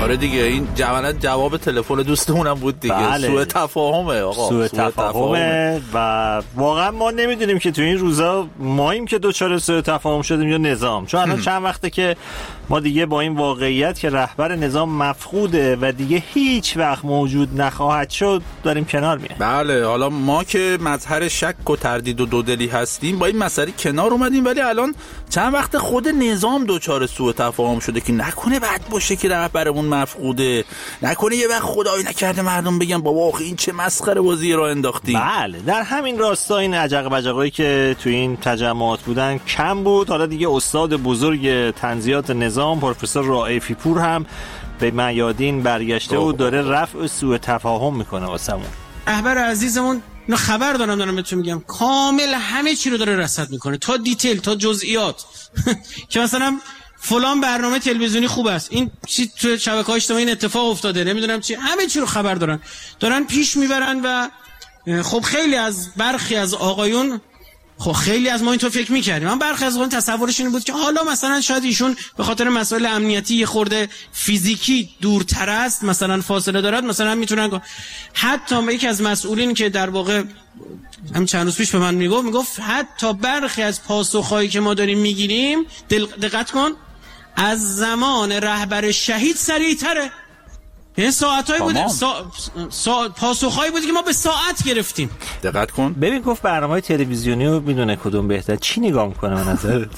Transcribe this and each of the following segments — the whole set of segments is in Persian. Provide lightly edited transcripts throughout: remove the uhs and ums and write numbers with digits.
آره دیگه، این جواب تلفن دوستمونم بود دیگه. بله. سوء تفاهمه آقا، سوء تفاهمه و واقعا ما نمیدونیم که تو این روزا ماییم که دوچار سوء تفاهم شدیم یا نظام، چون الان چند وقته که ما دیگه با این واقعیت که رهبر نظام مفقوده و دیگه هیچ وقت موجود نخواهد شد داریم کنار میایم. بله، حالا ما که مظهر شک و تردید و دودلی هستیم با این مسئله کنار اومدیم، ولی الان چند وقت خود نظام دوچار سوء تفاهم شده که نکنه بد باشه که رهبرمون مفقوده، نکنه یه وقت خدایی نکرده مردم بگن بابا آخه این چه مسخره بازی را انداختیم. بله، در همین راستا این عجق بجقایی که تو این تجمعات بودن کم بود. حالا دیگه استاد بزرگ تنزیات نظام پروفسور رائفی پور هم به میادین برگشته و داره رفع سوء تفاهم میکنه واسمون. رهبر عزیزمون اینو خبر دارم بهتون میگم کامل همه چی رو داره رصد میکنه تا دیتیل تا جزئیات که مثلا فلان برنامه تلویزیونی خوب است، این چی تو شبکه‌های اجتماعی این اتفاق افتاده، نمیدونم چی، همه چی رو خبر دارن پیش میبرن. و خب خیلی از برخی از آقایون، خب خیلی از ما اینطور فکر می‌کردیم، من برخی از آقایون تصورش این بود که حالا مثلا شاید ایشون به خاطر مسائل امنیتی یه خورده فیزیکی دورتر است، مثلا فاصله دارد، مثلا میتونن. حتی یکی از مسئولین که در واقع هم چند روز پیش به من میگفت حتی برخی از پاسخهایی که ما داریم میگیریم، دقت کن، از زمان رهبر شهید سریع‌تره. این ساعتایی بود، پاسخهایی بود که ما به ساعت گرفتیم. دقت کن. ببین گفت برنامه‌های تلویزیونی رو میدونه کدوم بهتر، چی نگاه میکنه به نظرت؟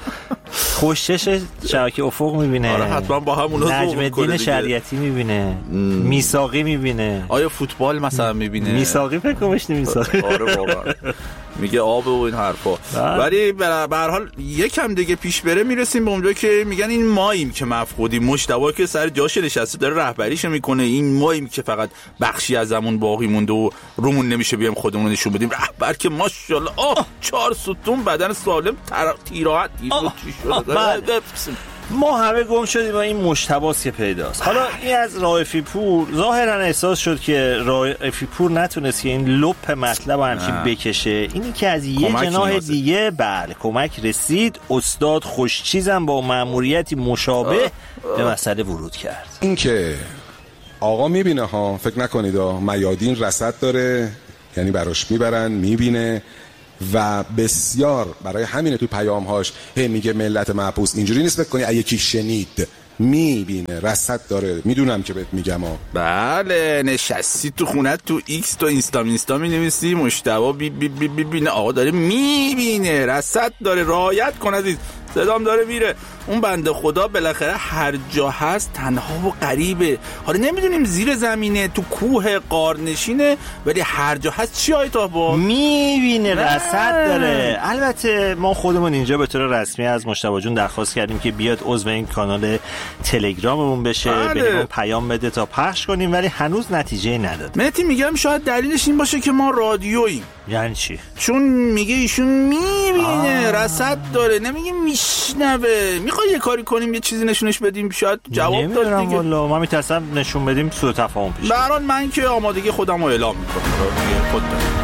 خوشش شبکه افق میبینه، آره حتما با همونا نجم الدین شریعتی میبینه، میثاقی میبینه، آیا فوتبال مثلا میبینه؟ میثاقی فکر کنم میثاقی. آره واقعا میگه آب و این حرفا. ولی به هر حال یکم دیگه پیش بره میرسیم به اونجا که میگن این ماییم که مفقودیم، مجتبی که سر جاش نشسته داره رهبریشو میکنه، این ماییم که فقط بخشی از زمون باقی مونده و رومون نمیشه بیام خودمون نشون بدیم. رهبر که ماشاءالله 4 ستون بدن سالم تیراحت چی شده. ما همه گم شدیم و این مجتباست که پیداست. حالا این از رائفی پور ظاهرا احساس شد که رائفی پور نتونست که این لپ مطلب همچین بکشه، اینی که از یه جناح دیگه بله کمک رسید. استاد خوشچیزم با مأموریتی مشابه به مسئله ورود کرد. این که آقا میبینه ها، فکر نکنید میادین رصد داره، یعنی براش میبرن میبینه و بسیار برای همینه تو پیامهاش میگه ملت محبوس. اینجوری نیست فکر کنی یکی شنید، میبینه، رصد داره. میدونم که بهت میگم بله، نشستی تو خونه تو ایکس تو اینستا مینویسی مجتبی بینه آقا داره میبینه، رصد داره، رعایت کن عزیز. صدام داره میره. اون بنده خدا بالاخره هر جا هست تنها و غریبه. حالا نمیدونیم زیر زمینه، تو کوه قارنشینه، ولی هر جا هست چی آیتا با میبینه، رصد داره. البته ما خودمون اینجا به طور رسمی از مجتبی جون درخواست کردیم که بیاد عضو این کانال تلگراممون بشه، بهمون پیام بده تا پخش کنیم، ولی هنوز نتیجه نداد. مهدی میگم شاید دلیلش این باشه که ما رادیوییم. یعنی چی؟ چون میگه ایشون میبینه، رصد داره، نمیگه میشنوه. میخوای یه کاری کنیم یه چیزی نشونش بدیم شاید جواب داد دیگه. والله ما میترسم نشون بدیم سوء تفاهم پیش. به هر حال من که آمادگی خودم رو اعلام میکنم. خود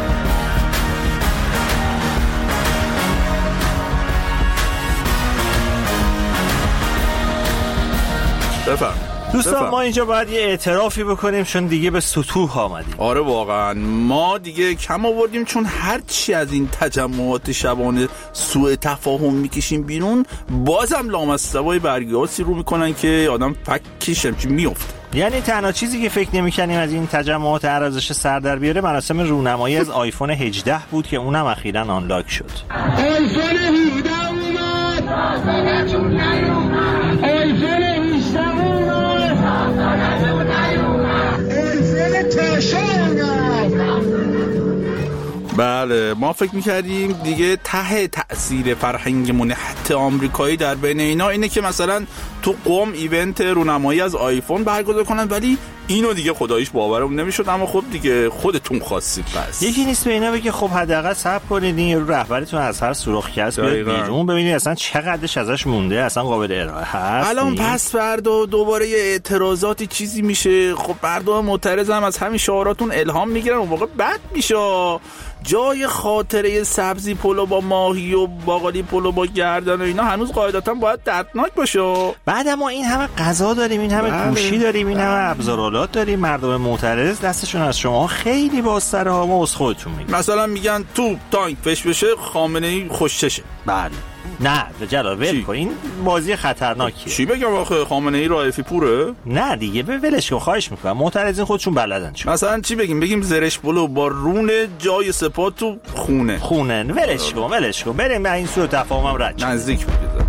بفرم. دوستان ما اینجا باید یه اعترافی بکنیم چون دیگه به سطوح آمدیم. آره واقعا ما دیگه کم آوردیم، چون هر چی از این تجمعات شبانه سوء تفاهم میکشیم بیرون، بازم لامصبای برگاسی رو میکنن که آدم فکش همچین میفته. یعنی تنها چیزی که فکر نمی‌کنیم از این تجمعات ارزش سر در بیاره مراسم رونمایی از آیفون 18 بود که اونم اخیراً آنلاک شد. آیفون 18 اومد، آیفون 18 بله ما فکر میکردیم دیگه ته تأثیر فرهنگ منحت آمریکایی در بین اینا اینه که مثلا تو قم ایونت رونمایی از آیفون برگزار کنن، ولی اینو دیگه خداییش باورم نمیشد. اما خب دیگه خودتون خواستید. بس یکی نیست به اینا بگه خب حداقل صبر کنید این یارو رهبرتون از هر سوراخ کس بیاد بیرون، ببینید اصلا چقدرش ازش مونده، اصلا قابل ارائه هست. الان پس فردا دوباره یه اعتراضاتی چیزی میشه، خب فردا معترض هم از همین شعاراتون الهام میگیرن، اون موقع بد میشه. جای خاطره سبزی پلو با ماهی و باقالی پلو با گردن و اینا هنوز قاعدتا باید دردناک باشه. بعد ما این همه غذا داریم، این همه گوشی داریم، این همه ابزارالات داریم، مردم معترض دستشون از شما خیلی بازتره ها. ما از خودتون میگیم مثلا میگن تو تانک فش بشه خامنه‌ای خوششه. بله نه جلال ول کن، این بازی خطرناکیه. چی بگم آخه خامنه‌ای رائفی پوره؟ نه دیگه ولش کن، خواهش میکنم، معترضین خودشون بلدن. مثلا چی بگیم زرش پلو با رون جای سپاه تو خونه ولش کن بریم به این سوء تفاهمم رد نزدیک بودید.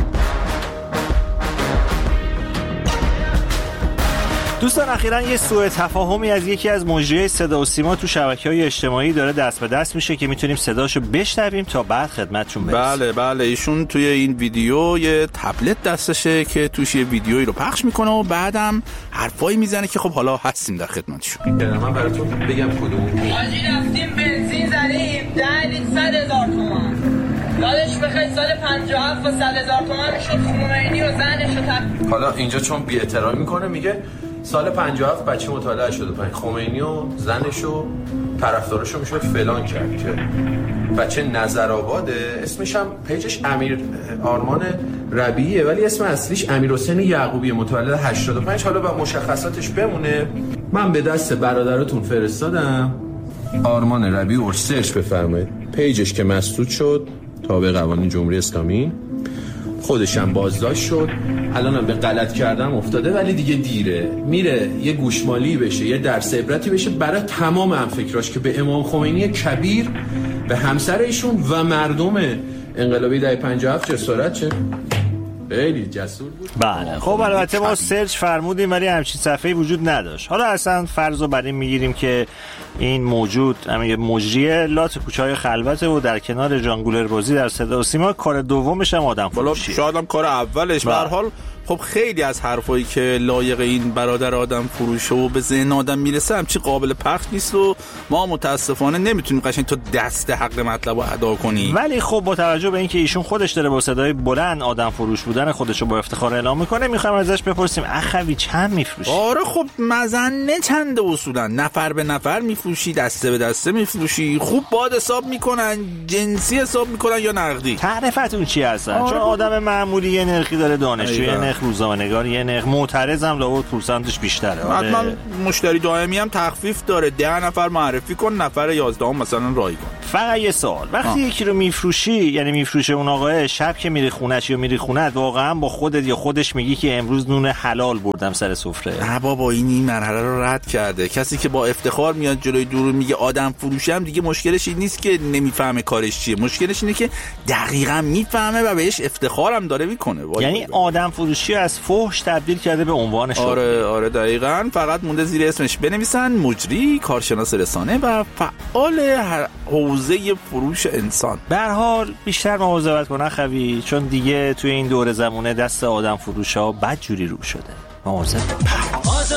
دوستان اخیراً یه سوء تفاهمی از یکی از مجریای صدا و سیما تو شبکه‌های اجتماعی داره دست به دست میشه که میتونیم صداشو بشنویم تا بعد خدمتتون برسیم. بله ایشون توی این ویدیو یه تبلت دستشه که توش یه ویدیویی رو پخش میکنه و بعدم حرفایی میزنه که خب حالا هستیم در خدمتشون. من براتون بگم کدوم. حاجی رفتیم بنزین زدیم 100,000 تومان. یادش بخیر سال 57 و 100,000 تومان میشد خمینی و زنش رو حالا اینجا چون بی احترامی میکنه میگه سال 57 بچه مطالعه شده خمینی و زنش و طرفداراشو میشد فلان کرد که بچه نظرآباده، اسمش هم پیجش امیر آرمان ربیعیه ولی اسم اصلیش امیرحسین یعقوبی متولد 85. حالا با مشخصاتش بمونه. من به دست برادراتون فرستادم، آرمان ربیعی سرچ بفرمایید. پیجش که مسدود شد تابع قوانین جمهوری اسلامی، خودشم بازداشت شد، الانم به غلط کردم افتاده ولی دیگه دیره. میره یه گوشمالی بشه، یه درس عبرتی بشه برای تمام هم فکراش که به امام خمینی کبیر، به همسر ایشون و مردم انقلابی در 57 جسارت چه خیلی جسور بود. بله خب البته ما سرچ فرمودیم ولی همچین صفحه‌ای وجود نداشت. حالا اصلا فرضو بر این میگیریم که این موجود همین مجری لات کوچه‌های خلوته و در کنار جانگولر بازی در صدا و سیما کار دومش هم آدم فروشیه. شاید هم کار اولش. به هر حال خب خیلی از حرفایی که لایق این برادر آدم فروشه و به ذهن آدم میرسه همچی قابل پخش نیست و ما متاسفانه نمیتونیم قشنگ تو دست حق مطلب رو ادا کنیم. ولی خب با توجه به اینکه ایشون خودش داره با صدای بلند آدم فروش بودن خودش رو با افتخار اعلام میکنه، میخوایم ازش بپرسیم اخوی چند میفروشی؟ آره خب مزنه چنده اصولا، نفر به نفر میفروشی، دسته به دسته میفروشی، خوب باد حساب میکنن، جنسی حساب میکنن یا نقدی؟ تعرفتون چی هستن؟ چون آدم معمولی یه نرخی داره، دانشجوی روزنامه‌نگار یه نرخ، معترض هم لابد پورسانتش بیشتره. حتما مشتری دائمی هم تخفیف داره. 10 نفر معرفی کن، نفر 11 مثلا رای کن. فقط یه سوال، وقتی یکی رو میفروشی، یعنی میفروشه اون آقا، شب که میری خونه‌ش یا میری خونه‌ت واقعا با خودت یا خودش میگی که امروز نون حلال بردم سر سفره؟ نه بابا این مرحله رو رد کرده. کسی که با افتخار میاد جلوی دورو میگه آدم فروشم دیگه مشکلش این نیست که نمیفهمه کارش چیه، مشکلش اینه که دقیقاً میفهمه و بهش افتخارم داره میکنه. یعنی آدم فروشی از فحش تبدیل کرده به عنوان شغل. آره دقیقاً. فقط مونده زیر اسمش بنویسن مجری، کارشناس رسانه و فعال حوزه فروش انسان. به هر حال بیشتر مواظبت کن اخوی، چون دیگه توی این دور زمونه دست آدم فروشا بدجوری رو شده. مواظب.